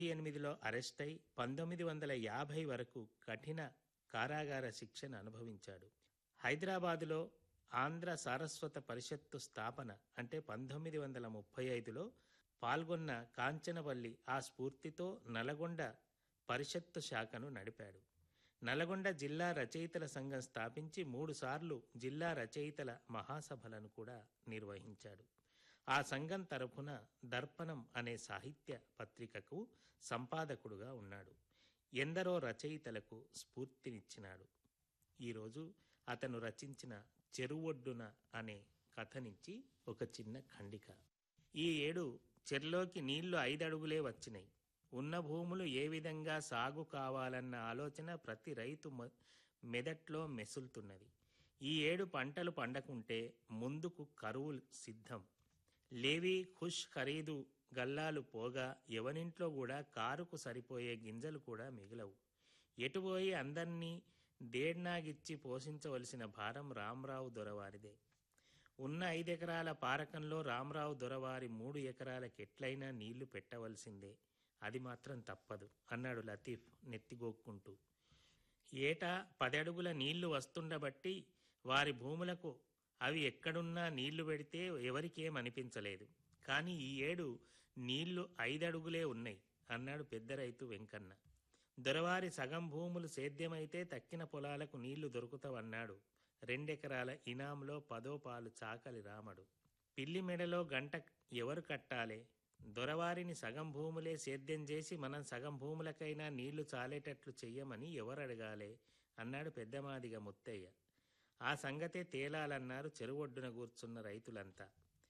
1948లో అరెస్టై 1950 వరకు కఠిన కారాగార శిక్షను అనుభవించాడు. హైదరాబాదులో ఆంధ్ర సారస్వత పరిషత్తు స్థాపన అంటే 1935లో పాల్గొన్న కాంచనవల్లి ఆ స్ఫూర్తితో నల్గొండ పరిషత్తు శాఖను నడిపాడు. నల్గొండ జిల్లా రచయితల సంఘం స్థాపించి 3 సార్లు జిల్లా రచయితల మహాసభలను కూడా నిర్వహించాడు. ఆ సంఘం తరఫున దర్పణం అనే సాహిత్య పత్రికకు సంపాదకుడుగా ఉన్నాడు. ఎందరో రచయితలకు స్ఫూర్తినిచ్చినాడు. ఈరోజు అతను రచించిన చెరువొడ్డున అనే కథ నుంచి ఒక చిన్న ఖండిక. ఈ ఏడు చెర్లోకి నీళ్లు 5 అడుగులే వచ్చినాయి. ఉన్న భూములు ఏ విధంగా సాగు కావాలన్న ఆలోచన ప్రతి రైతు మెదట్లో మెసులుతున్నది. ఈ ఏడు పంటలు పండకుంటే ముందుకు కరువు సిద్ధం. లేవి ఖుష్ ఖరీదు గల్లాలు పోగా ఎవరింట్లో కూడా కారుకు సరిపోయే గింజలు కూడా మిగలవు. ఎటుపోయి అందర్నీ దేడ్నాగిచ్చి పోషించవలసిన భారం రామరావు దొరవారిదే. ఉన్న 5 ఎకరాల పారకంలో రామరావు దొరవారి 3 ఎకరాలకు ఎట్లయినా నీళ్లు పెట్టవలసిందే, అది మాత్రం తప్పదు అన్నాడు లతీఫ్ నెత్తిగోక్కుంటూ. ఏటా 10 అడుగుల నీళ్లు వస్తుండబట్టి వారి భూములకు అవి ఎక్కడున్నా నీళ్లు పెడితే ఎవరికేం అనిపించలేదు. కానీ ఈ ఏడు నీళ్లు 5 అడుగులే ఉన్నాయి అన్నాడు పెద్ద రైతు వెంకన్న. దొరవారి సగం భూములు సేద్యమైతే తక్కిన పొలాలకు నీళ్లు దొరుకుతావన్నాడు 2 ఎకరాల ఇనాంలో 10వ పాలు చాకలి రామడు. పిల్లి మెడలో గంట ఎవరు కట్టాలే? దొరవారిని సగం భూములే సేద్యం చేసి మనం సగం భూములకైనా నీళ్లు చాలేటట్లు చెయ్యమని ఎవరు అడగాలే అన్నాడు పెద్దమాదిగ ముత్తయ్య. ఆ సంగతే తేలాలన్నారు చెరువొడ్డున కూర్చున్న రైతులంతా.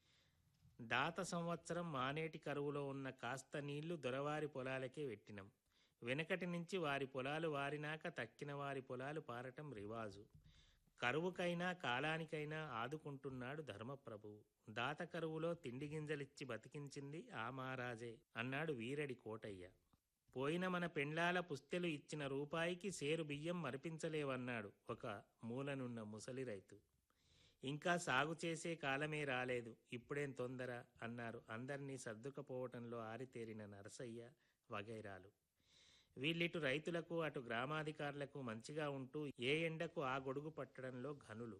దాత సంవత్సరం మానేటి కరువులో ఉన్న కాస్త నీళ్లు దొరవారి పొలాలకే పెట్టినం. వెనకటి నుంచి వారి పొలాలు వారినాక తక్కిన వారి పొలాలు పారటం రివాజు. కరువుకైనా కాలానికైనా ఆదుకుంటున్నాడు ధర్మప్రభువు. దాత కరువులో తిండి గింజలిచ్చి బతికించింది ఆ మహారాజే అన్నాడు వీరడి కోటయ్య. పోయిన మన పెండ్లాల పుస్తెలు ఇచ్చిన రూపాయికి సేరు బియ్యం మరిపించలేవన్నాడు ఒక మూలనున్న ముసలి రైతు. ఇంకా సాగు చేసే కాలమే రాలేదు, ఇప్పుడేం తొందర అన్నారు అందర్నీ సర్దుకపోవటంలో ఆరితేరిన నరసయ్య వగైరాలు. వీళ్ళిటు రైతులకు అటు గ్రామాధికారులకు మంచిగా ఉంటూ ఏ ఎండకు ఆ గొడుగు పట్టడంలో ఘనులు.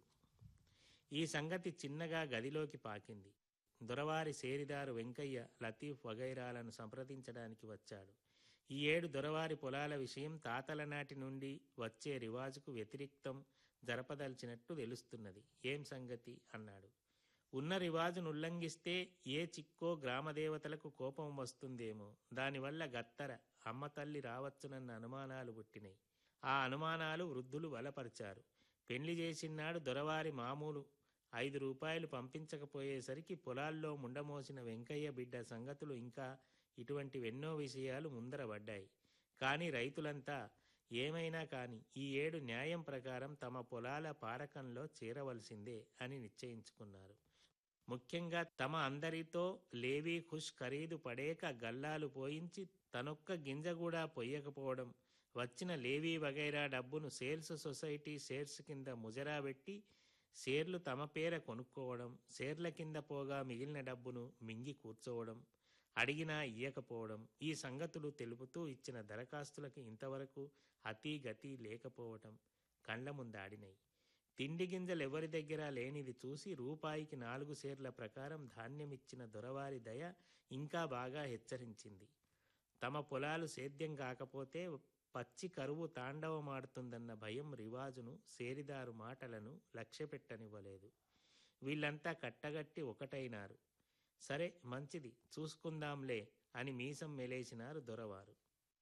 ఈ సంగతి చిన్నగా గదిలోకి పాకింది. దొరవారి సేరిదారు వెంకయ్య లతీఫ్ వగైరాలను సంప్రదించడానికి వచ్చాడు. ఈ ఏడు దొరవారి పొలాల విషయం తాతల నాటి నుండి వచ్చే రివాజుకు వ్యతిరిక్తం జరపదలిచినట్టు తెలుస్తున్నది. ఏం సంగతి అన్నాడు. ఉన్న రివాజును ఉల్లంఘిస్తే ఏ చిక్కో గ్రామదేవతలకు కోపం వస్తుందేమో, దానివల్ల గత్తర అమ్మ తల్లి రావచ్చునన్న అనుమానాలు పుట్టినాయి. ఆ అనుమానాలు వృద్ధులు బలపరిచారు. పెళ్లి చేసినాడు దొరవారి మామూలు 5 రూపాయలు పంపించకపోయేసరికి పొలాల్లో ముండమోసిన వెంకయ్య బిడ్డ సంగతులు ఇంకా ఇటువంటివెన్నో విషయాలు ముందరబడ్డాయి. కానీ రైతులంతా ఏమైనా కాని ఈ ఏడు న్యాయం ప్రకారం తమ పొలాల పారకంలో చేరవలసిందే అని నిశ్చయించుకున్నారు. ముఖ్యంగా తమ అందరితో లేవీ ఖుష్ ఖరీదు పడేక గల్లాలు పోయించి తనొక్క గింజ కూడా పొయ్యకపోవడం, వచ్చిన లేవీ వగైరా డబ్బును సేల్స్ సొసైటీ షేర్స్ కింద ముజరా పెట్టి షేర్లు తమ పేర కొనుక్కోవడం, షేర్ల కింద పోగా మిగిలిన డబ్బును మింగి కూర్చోవడం, అడిగినా ఇయ్యకపోవడం, ఈ సంగతులు తెలుపుతూ ఇచ్చిన దరఖాస్తులకు ఇంతవరకు అతీ గతి లేకపోవటం కండ్ల ముందాడినాయి. తిండి గింజలెవరి దగ్గర లేనిది చూసి రూపాయికి 4 షేర్ల ప్రకారం ధాన్యమిచ్చిన దొరవారి దయ ఇంకా బాగా హెచ్చరించింది. తమ పొలాలు సేద్యం కాకపోతే పచ్చి కరువు తాండవమాడుతుందన్న భయం రివాజును, సేరిదారు మాటలను లక్ష్యపెట్టనివ్వలేదు. వీళ్ళంతా కట్టగట్టి ఒకటైనారు. సరే మంచిది చూసుకుందాంలే అని మీసం మెలేసినారు దొరవారు.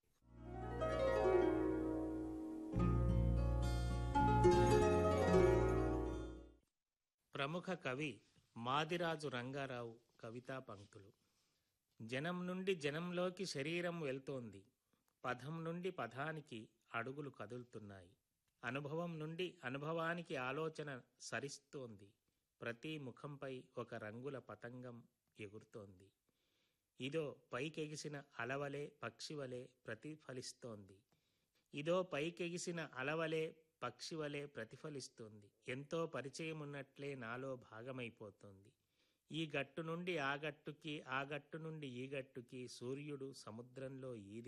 ప్రముఖ కవి మాదిరాజు రంగారావు కవితా పంక్తులు. జనం నుండి జనంలోకి శరీరం వెళ్తోంది, పదం నుండి పదానికి అడుగులు కదులుతున్నాయి, అనుభవం నుండి అనుభవానికి ఆలోచన సరిస్తోంది, ప్రతి ముఖంపై ఒక రంగుల పతంగం ఎగురుతోంది, ఇదో పైకెగిసిన అలవలే పక్షివలే ప్రతిఫలిస్తోంది, ఇదో పైకెగిసిన అలవలే పక్షివలే ప్రతిఫలిస్తోంది, ఎంతో పరిచయం ఉన్నట్లే నాలో భాగమైపోతోంది, ఈ గట్టు నుండి ఆ గట్టుకి, ఆ గట్టు నుండి ఈ గట్టుకి, సూర్యుడు సముద్రంలో ఈది